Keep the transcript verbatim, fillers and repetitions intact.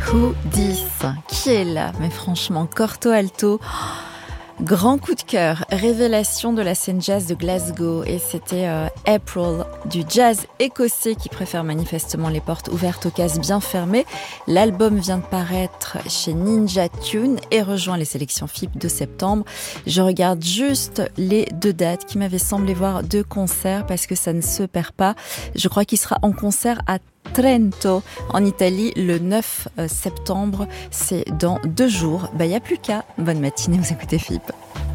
Who Dis, qui est là? Mais franchement, Corto Alto, grand coup de cœur, révélation de la scène jazz de Glasgow. Et c'était euh, April, du jazz écossais qui préfère manifestement les portes ouvertes aux cases bien fermées. L'album vient de paraître chez Ninja Tune et rejoint les sélections F I P de septembre. Je regarde juste les deux dates qui m'avaient semblé voir deux concerts parce que ça ne se perd pas. Je crois qu'il sera en concert à Trento, en Italie, le neuf septembre. C'est dans deux jours. Bah, y a plus qu'à. Bonne matinée, vous écoutez F I P.